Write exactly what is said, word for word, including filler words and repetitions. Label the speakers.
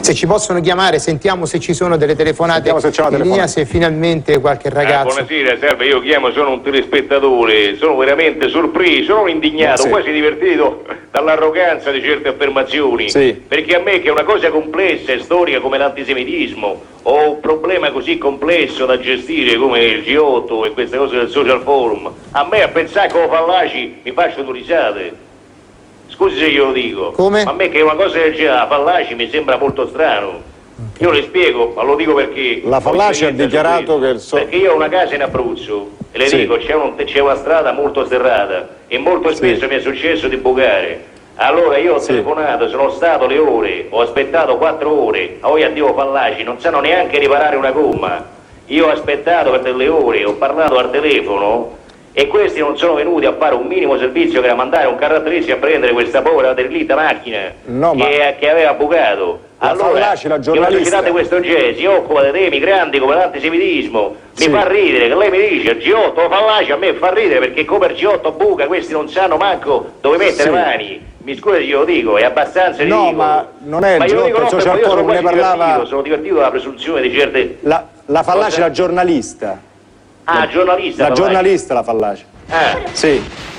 Speaker 1: Se ci possono chiamare, sentiamo se ci sono delle telefonate
Speaker 2: se c'è una
Speaker 1: in linea, se finalmente qualche ragazzo...
Speaker 3: Eh, buonasera, salve, io chiamo, sono un telespettatore, sono veramente sorpreso, sono indignato,
Speaker 2: Buonasera.
Speaker 3: quasi divertito dall'arroganza di certe affermazioni,
Speaker 2: Sì.
Speaker 3: perché a me che è una cosa complessa e storica come l'antisemitismo, o un problema così complesso da gestire come il G otto e queste cose del social forum, a me a pensare che o fallaci mi faccio risate. Scusi se io lo dico,
Speaker 1: Come?
Speaker 3: ma a me che una cosa del genere, la fallaci mi sembra molto strano. Io le spiego, ma lo dico perché...
Speaker 2: La Fallaci ha dichiarato che il so-
Speaker 3: Perché io ho una casa in Abruzzo, e le
Speaker 2: Sì.
Speaker 3: dico, c'è, un, c'è una strada molto serrata, e molto spesso
Speaker 2: Sì.
Speaker 3: mi è successo di bucare. Allora io ho
Speaker 2: Sì.
Speaker 3: telefonato, sono stato le ore, ho aspettato quattro ore, a voi addio Fallaci, non sanno neanche riparare una gomma. Io ho aspettato per delle ore, ho parlato al telefono, e questi non sono venuti a fare un minimo servizio che era mandare un caratteristico a prendere questa povera derelitta macchina
Speaker 2: No, ma-
Speaker 3: che, che aveva bucato.
Speaker 2: La
Speaker 3: Allora,
Speaker 2: Fallaci, la
Speaker 3: che una
Speaker 2: giornalista-
Speaker 3: società di questo genere si occupa di temi grandi come l'antisemitismo,
Speaker 2: Sì.
Speaker 3: mi fa ridere che lei mi dice il G otto Fallaci, a me fa ridere perché come il G otto buca, questi non sanno manco dove mettere
Speaker 2: Sì.
Speaker 3: le mani. Mi scusi, io lo dico, è abbastanza
Speaker 2: No,
Speaker 3: ridicolo.
Speaker 2: ma non è il
Speaker 3: Ma io
Speaker 2: G otto,
Speaker 3: dico, no,
Speaker 2: il social
Speaker 3: io sono
Speaker 2: forum, ne
Speaker 3: quasi
Speaker 2: parlava-
Speaker 3: divertito, sono divertito dalla presunzione di certe...
Speaker 2: La, la Fallaci,
Speaker 3: Cosa?
Speaker 2: la giornalista.
Speaker 3: Ah, giornalista
Speaker 2: La
Speaker 3: Fallaci.
Speaker 2: giornalista, la Fallaci.
Speaker 3: Ah.
Speaker 2: Sì.